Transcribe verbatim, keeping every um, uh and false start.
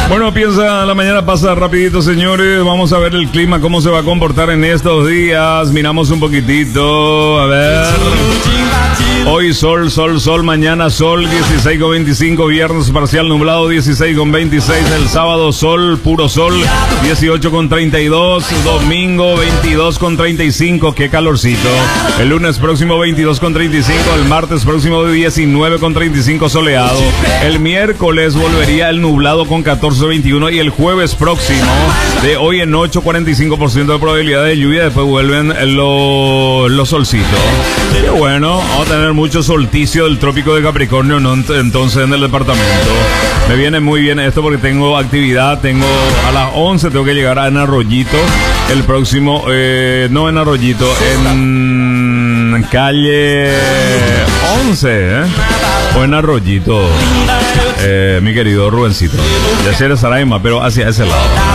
Bueno, piensa, la mañana pasa rapidito, señores. Vamos a ver el clima, cómo se va a comportar en estos días. Miramos un poquitito, a ver. Hoy sol, sol, sol, mañana sol, dieciséis con veinticinco, viernes parcial nublado, dieciséis con veintiséis, el sábado sol, puro sol, dieciocho con treinta y dos, domingo veintidós con treinta y cinco, qué calorcito. El lunes próximo veintidós con treinta y cinco, el martes próximo diecinueve con treinta y cinco soleado, el miércoles volvería el nublado con catorce veintiuno y el jueves próximo de hoy en ocho, cuarenta y cinco por ciento de probabilidad de lluvia, después vuelven los, los solcitos. Qué bueno, vamos a tener mucho solsticio del trópico de Capricornio, ¿no? Entonces en el departamento me viene muy bien esto porque tengo actividad, tengo a las once tengo que llegar a en Arroyito, el próximo, eh, no en Arroyito, en calle once, ¿eh? O en Arroyito, eh, mi querido Rubencito, ya sé de Saraima, pero hacia ese lado.